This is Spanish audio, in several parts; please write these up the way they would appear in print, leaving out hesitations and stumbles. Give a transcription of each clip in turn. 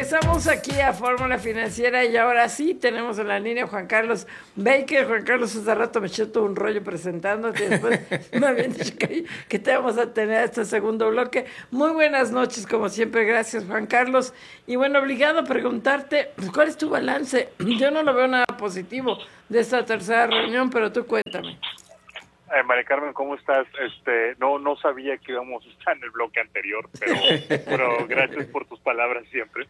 Regresamos aquí a Fórmula Financiera y ahora sí tenemos en la línea a Juan Carlos Baker. Juan Carlos, hace rato me echó todo un rollo presentándote y después me habían dicho que te vamos a tener este segundo bloque. Muy buenas noches, como siempre. Gracias, Juan Carlos. Y bueno, obligado a preguntarte, pues, ¿cuál es tu balance? Yo no lo veo nada positivo de esta tercera reunión, pero tú cuéntame. María Carmen, ¿cómo estás? No sabía que íbamos a estar en el bloque anterior, pero gracias por tus palabras siempre.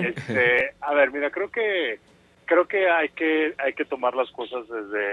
A ver, mira, creo que hay que tomar las cosas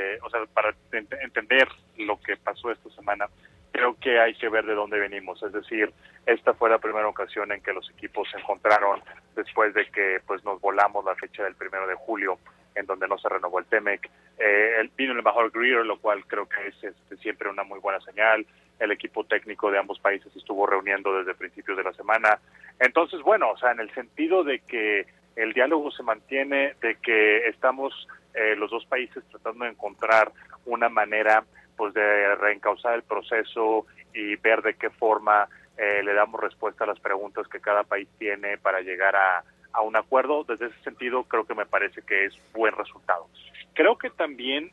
para entender lo que pasó esta semana. Creo que hay que ver de dónde venimos, es decir, esta fue la primera ocasión en que los equipos se encontraron después de que pues nos volamos la fecha del 1 de julio, en donde no se renovó el TEMEC. Vino el embajador Greer, lo cual creo que es siempre una muy buena señal. El equipo técnico de ambos países estuvo reuniendo desde principios de la semana. Entonces, bueno, o sea, en el sentido de que el diálogo se mantiene, de que estamos los dos países tratando de encontrar una manera pues de reencauzar el proceso y ver de qué forma le damos respuesta a las preguntas que cada país tiene para llegar a un acuerdo. Desde ese sentido, creo que me parece que es buen resultado. Creo que también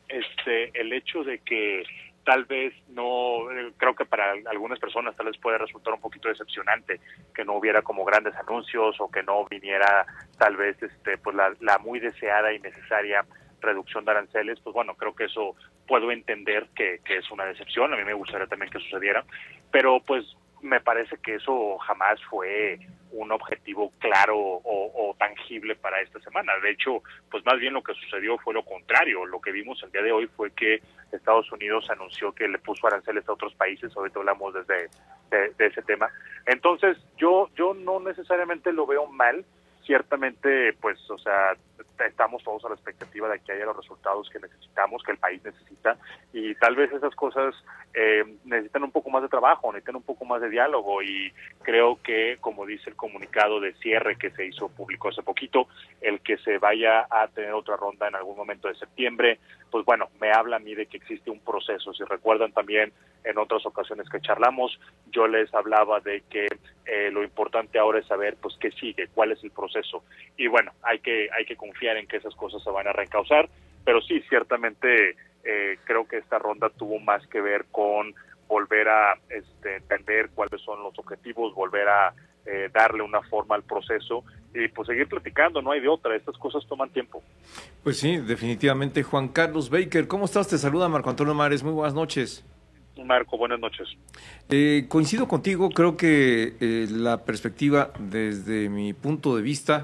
el hecho de que tal vez no, creo que para algunas personas tal vez puede resultar un poquito decepcionante que no hubiera como grandes anuncios o que no viniera tal vez pues la muy deseada y necesaria reducción de aranceles. Pues bueno, creo que eso puedo entender que es una decepción. A mí me gustaría también que sucediera, pero pues me parece que eso jamás fue un objetivo claro o tangible para esta semana. De hecho, pues más bien lo que sucedió fue lo contrario. Lo que vimos el día de hoy fue que Estados Unidos anunció que le puso aranceles a otros países. Ahorita hablamos de ese tema. Entonces, yo no necesariamente lo veo mal. Ciertamente, pues, o sea, estamos todos a la expectativa de que haya los resultados que necesitamos, que el país necesita, y tal vez esas cosas necesitan un poco más de trabajo, necesitan un poco más de diálogo, y creo que, como dice el comunicado de cierre que se hizo público hace poquito, el que se vaya a tener otra ronda en algún momento de septiembre, pues bueno, me habla a mí de que existe un proceso. Si recuerdan también en otras ocasiones que charlamos, yo les hablaba de que lo importante ahora es saber pues qué sigue, cuál es el proceso, y bueno, hay que confiar en que esas cosas se van a reencauzar, pero sí, ciertamente creo que esta ronda tuvo más que ver con volver a entender cuáles son los objetivos, volver a darle una forma al proceso y pues seguir platicando, no hay de otra, estas cosas toman tiempo. Pues sí, definitivamente. Juan Carlos Baker, ¿cómo estás? Te saluda Marco Antonio Mares, muy buenas noches. Marco, buenas noches. Coincido contigo, creo que la perspectiva desde mi punto de vista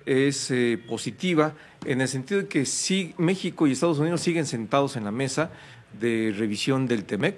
es positiva, en el sentido de que sí, México y Estados Unidos siguen sentados en la mesa de revisión del TEMEC,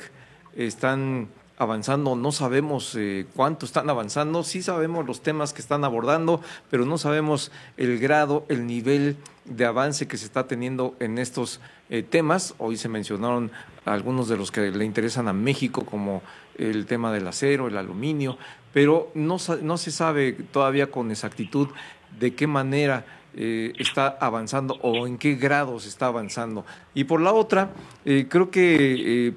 están avanzando, no sabemos cuánto están avanzando, sí sabemos los temas que están abordando, pero no sabemos el grado, el nivel de avance que se está teniendo en estos temas. Hoy se mencionaron algunos de los que le interesan a México, como el tema del acero, el aluminio, pero no se sabe todavía con exactitud de qué manera está avanzando o en qué grado se está avanzando. Y por la otra, creo que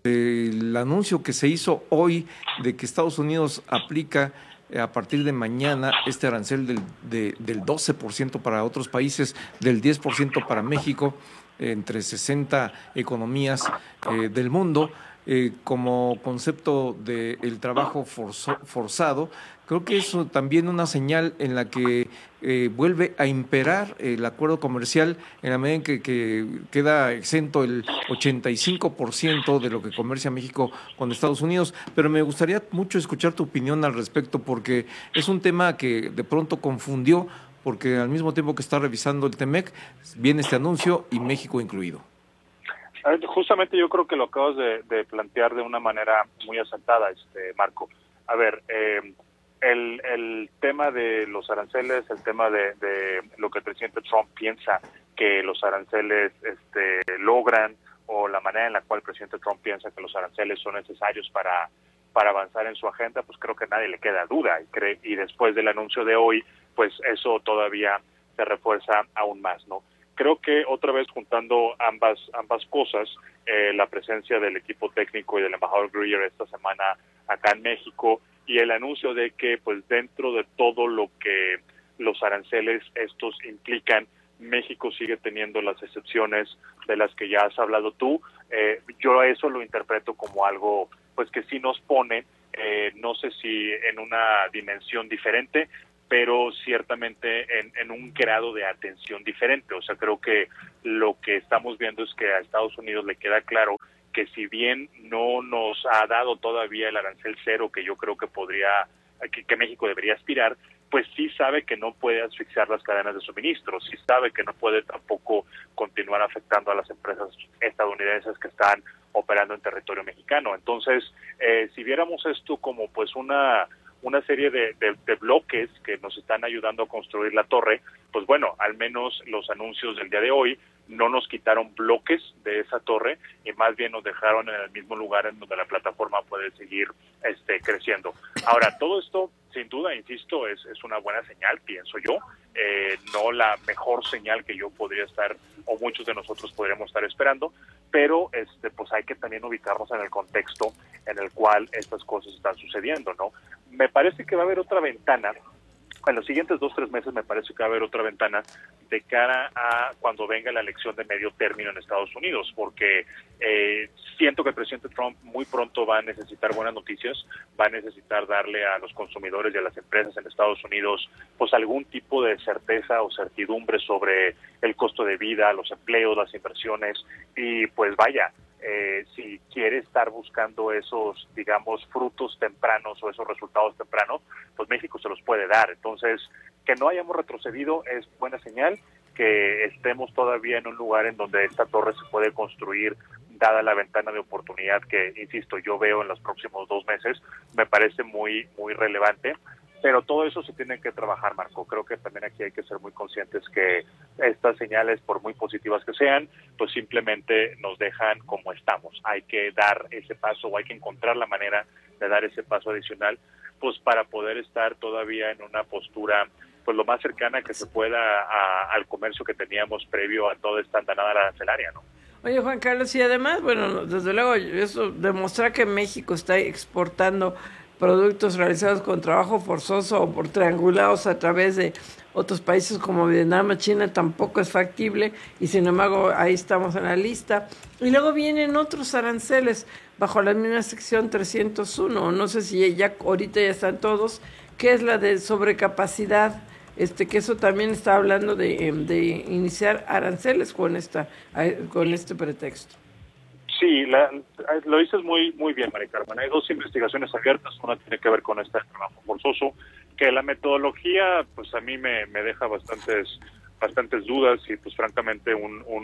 el anuncio que se hizo hoy de que Estados Unidos aplica a partir de mañana este arancel del 12% para otros países, del 10% para México, entre 60 economías del mundo, como concepto del trabajo forzado. Creo que es también una señal en la que vuelve a imperar el acuerdo comercial, en la medida en que queda exento el 85% de lo que comercia México con Estados Unidos. Pero me gustaría mucho escuchar tu opinión al respecto, porque es un tema que de pronto confundió, porque al mismo tiempo que está revisando el TEMEC, viene este anuncio y México incluido. Justamente yo creo que lo acabas de plantear de una manera muy acertada, Marco. A ver, el tema de los aranceles, el tema de lo que el presidente Trump piensa que los aranceles logran, o la manera en la cual el presidente Trump piensa que los aranceles son necesarios para avanzar en su agenda, pues creo que a nadie le queda duda, y después del anuncio de hoy, pues eso todavía se refuerza aún más, ¿no? Creo que otra vez juntando ambas cosas, la presencia del equipo técnico y del embajador Greer esta semana acá en México, y el anuncio de que pues dentro de todo lo los aranceles estos implican. México sigue teniendo las excepciones de las que ya has hablado tú. Yo eso lo interpreto como algo pues que sí nos pone, no sé si en una dimensión diferente, pero ciertamente en un grado de atención diferente. O sea, creo que lo que estamos viendo es que a Estados Unidos le queda claro que si bien no nos ha dado todavía el arancel cero, que yo creo que que México debería aspirar, pues sí sabe que no puede asfixiar las cadenas de suministro, sí sabe que no puede tampoco continuar afectando a las empresas estadounidenses que están operando en territorio mexicano. Entonces, si viéramos esto como pues una serie de bloques que nos están ayudando a construir la torre, pues bueno, al menos los anuncios del día de hoy no nos quitaron bloques de esa torre y más bien nos dejaron en el mismo lugar en donde la plataforma puede seguir creciendo. Ahora, todo esto, sin duda, insisto, es una buena señal, pienso yo, no la mejor señal que yo podría estar, o muchos de nosotros podríamos estar esperando, pero pues hay que también ubicarnos en el contexto en el cual estas cosas están sucediendo, ¿no? Me parece que va a haber otra ventana. En los siguientes 2-3 meses me parece que va a haber otra ventana de cara a cuando venga la elección de medio término en Estados Unidos, porque siento que el presidente Trump muy pronto va a necesitar buenas noticias, va a necesitar darle a los consumidores y a las empresas en Estados Unidos pues algún tipo de certeza o certidumbre sobre el costo de vida, los empleos, las inversiones, y pues vaya, si quiere estar buscando esos, digamos, frutos tempranos o esos resultados tempranos, pues México se los puede dar. Entonces, que no hayamos retrocedido es buena señal, que estemos todavía en un lugar en donde esta torre se puede construir, dada la ventana de oportunidad que, insisto, yo veo en los próximos 2 meses, me parece muy, muy relevante. Pero todo eso se tiene que trabajar, Marco. Creo que también aquí hay que ser muy conscientes que estas señales, por muy positivas que sean, pues simplemente nos dejan como estamos. Hay que dar ese paso o hay que encontrar la manera de dar ese paso adicional, pues para poder estar todavía en una postura pues lo más cercana que se pueda al comercio que teníamos previo a toda esta andanada arancelaria, ¿no? Oye, Juan Carlos, y además, bueno, desde luego, eso demostrar que México está exportando productos realizados con trabajo forzoso o por triangulados a través de otros países como Vietnam, China, tampoco es factible, y sin embargo ahí estamos en la lista. Y luego vienen otros aranceles bajo la misma sección 301, no sé si ya ahorita ya están todos, que es la de sobrecapacidad, que eso también está hablando de iniciar aranceles con este pretexto. Sí, lo dices muy muy bien, María Carmen. Hay 2 investigaciones abiertas. Una tiene que ver con este trabajo forzoso, que la metodología, pues a mí me deja bastantes dudas y, pues francamente,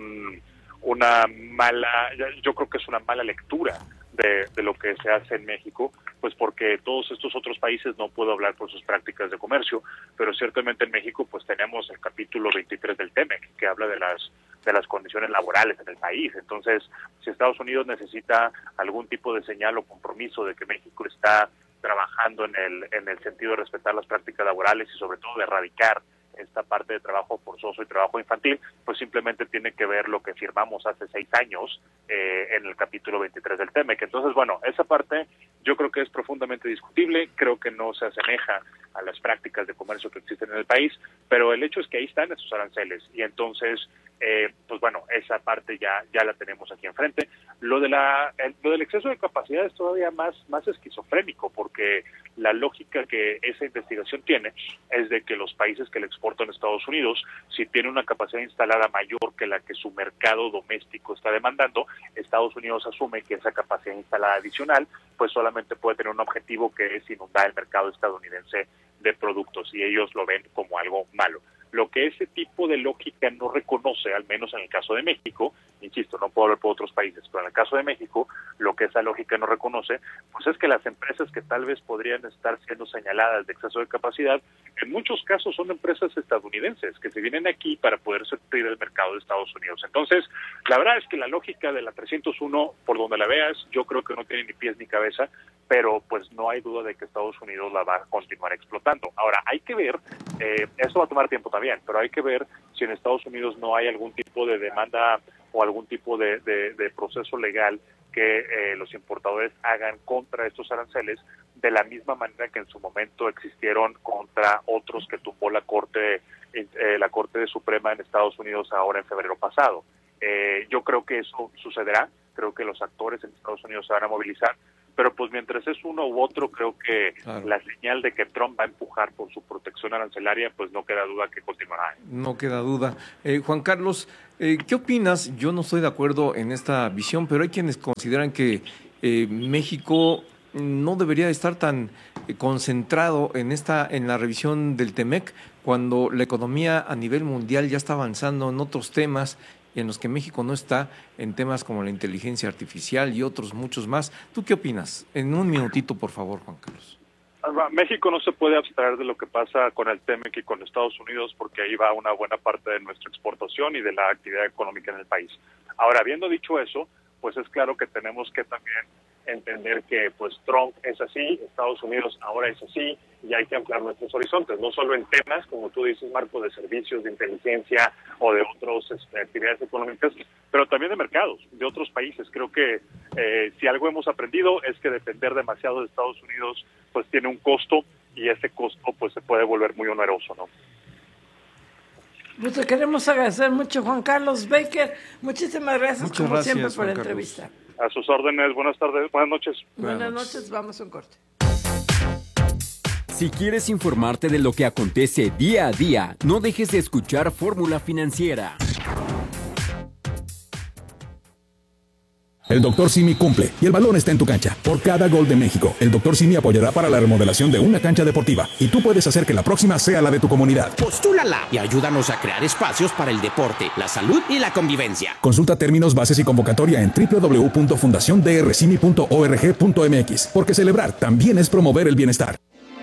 una mala, yo creo que es una mala lectura de lo que se hace en México, pues porque todos estos otros países, no puedo hablar por sus prácticas de comercio, pero ciertamente en México pues tenemos el capítulo 23 del TEMEC, que habla de las condiciones laborales en el país. Entonces, si Estados Unidos necesita algún tipo de señal o compromiso de que México está trabajando en el sentido de respetar las prácticas laborales y sobre todo de erradicar esta parte de trabajo forzoso y trabajo infantil, pues simplemente tiene que ver lo que firmamos hace 6 años en el capítulo 23 del TEMEC. Entonces, bueno, esa parte yo creo que es profundamente discutible, creo que no se asemeja a las prácticas de comercio que existen en el país, pero el hecho es que ahí están esos aranceles y entonces, pues bueno, esa parte ya la tenemos aquí enfrente. Lo del exceso de capacidad es todavía más esquizofrénico, porque la lógica que esa investigación tiene es de que los países que le exportan a Estados Unidos, si tienen una capacidad instalada mayor que la que su mercado doméstico está demandando, Estados Unidos asume que esa capacidad instalada adicional pues solamente puede tener un objetivo, que es inundar el mercado estadounidense de productos, y ellos lo ven como algo malo. Lo que ese tipo de lógica no reconoce, al menos en el caso de México, insisto, no puedo hablar por otros países, pero en el caso de México, lo que esa lógica no reconoce, pues es que las empresas que tal vez podrían estar siendo señaladas de exceso de capacidad, en muchos casos son empresas estadounidenses que se vienen aquí para poder suplir el mercado de Estados Unidos. Entonces, la verdad es que la lógica de la 301, por donde la veas, yo creo que no tiene ni pies ni cabeza, pero pues no hay duda de que Estados Unidos la va a continuar explotando. Ahora, hay que ver, esto va a tomar tiempo también, pero hay que ver si en Estados Unidos no hay algún tipo de demanda o algún tipo de proceso legal que los importadores hagan contra estos aranceles, de la misma manera que en su momento existieron contra otros que tumbó la Corte Suprema en Estados Unidos ahora en febrero pasado. Yo creo que eso sucederá, creo que los actores en Estados Unidos se van a movilizar, pero pues mientras es uno u otro, creo que la señal de que Trump va a empujar por su protección arancelaria, pues no queda duda que continuará. No queda duda. Juan Carlos, ¿qué opinas? Yo no estoy de acuerdo en esta visión, pero hay quienes consideran que México no debería estar tan concentrado en la revisión del TEMEC, cuando la economía a nivel mundial ya está avanzando en otros temas en los que México no está, en temas como la inteligencia artificial y otros muchos más. ¿Tú qué opinas? En un minutito, por favor, Juan Carlos. México no se puede abstraer de lo que pasa con el TEMEC y con Estados Unidos, porque ahí va una buena parte de nuestra exportación y de la actividad económica en el país. Ahora, habiendo dicho eso, pues es claro que tenemos que también entender que pues Trump es así, Estados Unidos ahora es así, y hay que ampliar nuestros horizontes, no solo en temas, como tú dices, Marco, de servicios, de inteligencia o de otras actividades económicas, pero también de mercados, de otros países. Creo que si algo hemos aprendido es que depender demasiado de Estados Unidos pues tiene un costo, y ese costo pues se puede volver muy oneroso, ¿no? Pues te queremos agradecer mucho, Juan Carlos Baker. Muchísimas gracias, Muchas como gracias, siempre, por la Juan entrevista. A sus órdenes, buenas tardes, buenas noches. Buenas noches, vamos a un corte. Si quieres informarte de lo que acontece día a día, no dejes de escuchar Fórmula Financiera. El Dr. Simi cumple y el balón está en tu cancha. Por cada gol de México, el Dr. Simi apoyará para la remodelación de una cancha deportiva, y tú puedes hacer que la próxima sea la de tu comunidad. Postúlala y ayúdanos a crear espacios para el deporte, la salud y la convivencia. Consulta términos, bases y convocatoria en www.fundaciondrcimi.org.mx, porque celebrar también es promover el bienestar.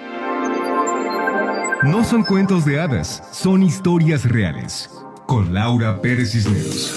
No son cuentos de hadas, son historias reales. Con Laura Pérez Cisneros.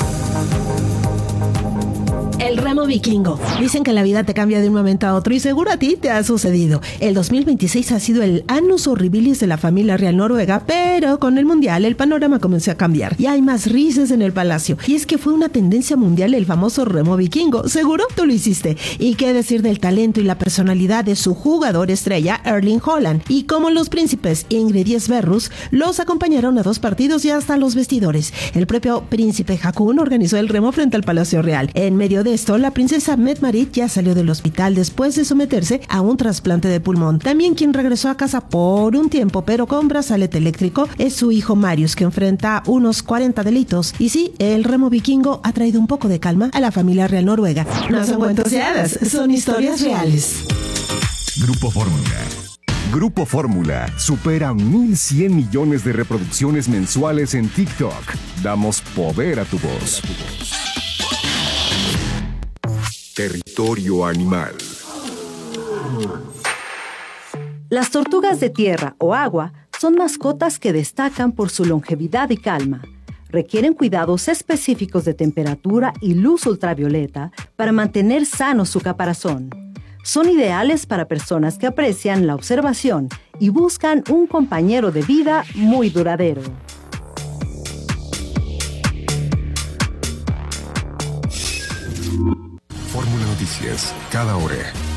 El remo vikingo. Dicen que la vida te cambia de un momento a otro, y seguro a ti te ha sucedido. El 2026 ha sido el annus horribilis de la familia real noruega, pero con el mundial el panorama comenzó a cambiar y hay más risas en el palacio. Y es que fue una tendencia mundial el famoso remo vikingo. Seguro tú lo hiciste. Y qué decir del talento y la personalidad de su jugador estrella, Erling Haaland. Y como los príncipes Ingrid y Sverrus los acompañaron a 2 partidos y hasta los vestidores. El propio príncipe Haakon organizó el remo frente al Palacio Real. En medio de esto, la princesa Mette-Marit ya salió del hospital después de someterse a un trasplante de pulmón. También quien regresó a casa por un tiempo, pero con brazalete eléctrico, es su hijo Marius, que enfrenta unos 40 delitos. Y sí, el remo vikingo ha traído un poco de calma a la familia real noruega. No son cuentos de hadas, son historias reales. Grupo Fórmula. Grupo Fórmula supera 1,100 millones de reproducciones mensuales en TikTok. Damos poder a tu voz. Territorio animal. Las tortugas de tierra o agua son mascotas que destacan por su longevidad y calma. Requieren cuidados específicos de temperatura y luz ultravioleta para mantener sano su caparazón. Son ideales para personas que aprecian la observación y buscan un compañero de vida muy duradero. Fórmula Noticias, cada hora.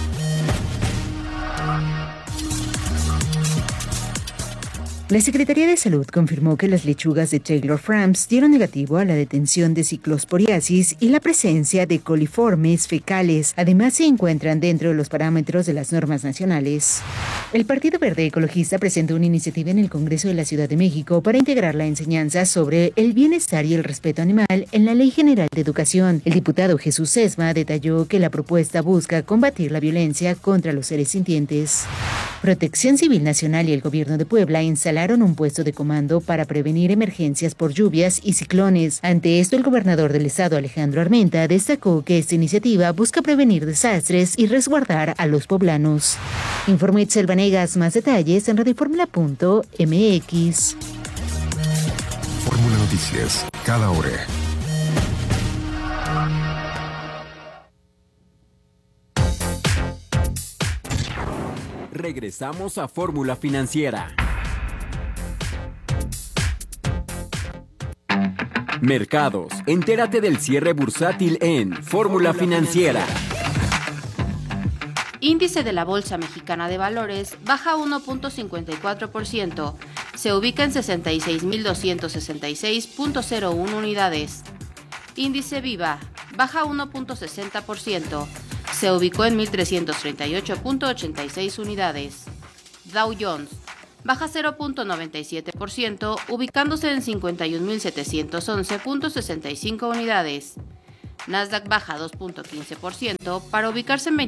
La Secretaría de Salud confirmó que las lechugas de Taylor Farms dieron negativo a la detención de ciclosporiasis y la presencia de coliformes fecales. Además, se encuentran dentro de los parámetros de las normas nacionales. El Partido Verde Ecologista presentó una iniciativa en el Congreso de la Ciudad de México para integrar la enseñanza sobre el bienestar y el respeto animal en la Ley General de Educación. El diputado Jesús Sesma detalló que la propuesta busca combatir la violencia contra los seres sintientes. Protección Civil Nacional y el Gobierno de Puebla instalaron un puesto de comando para prevenir emergencias por lluvias y ciclones. Ante esto, el gobernador del estado, Alejandro Armenta, destacó que esta iniciativa busca prevenir desastres y resguardar a los poblanos. Informó Itzel Vanegas. Más detalles en radioformula.mx. Fórmula Noticias, cada hora. Regresamos a Fórmula Financiera. Mercados. Entérate del cierre bursátil en Fórmula Financiera. Índice de la Bolsa Mexicana de Valores baja 1.54%, se ubica en 66.266.01 unidades. Índice Viva baja 1.60%, se ubicó en 1.338.86 unidades. Dow Jones baja 0.97%, ubicándose en 51.711.65 unidades. Nasdaq baja 2.15% para ubicarse en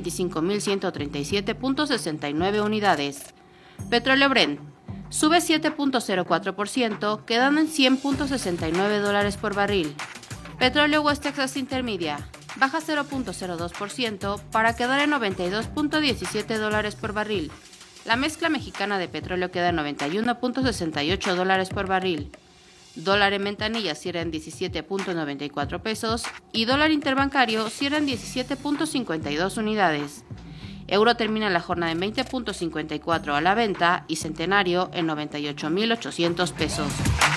25.137.69 unidades. Petróleo Brent sube 7.04%, quedando en $100.69 por barril. Petróleo West Texas Intermedia baja 0.02% para quedar en $92.17 por barril. La mezcla mexicana de petróleo queda en $91.68 por barril. Dólar en ventanilla cierra en 17.94 pesos y dólar interbancario cierra en 17.52 unidades. Euro termina la jornada en 20.54 a la venta y centenario en 98.800 pesos.